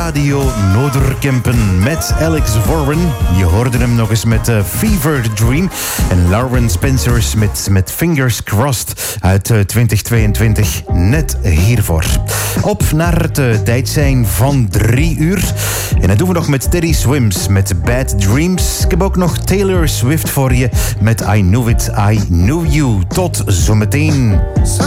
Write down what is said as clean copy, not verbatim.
Radio Noorderkempen met Alex Warren. Je hoorde hem nog eens met Fever Dream. En Lauren Spencers met Fingers Crossed uit 2022. Net hiervoor. Op naar het tijd zijn van 3 uur. En dat doen we nog met Teddy Swims met Bad Dreams. Ik heb ook nog Taylor Swift voor je met I Knew It, I Knew You. Tot zometeen.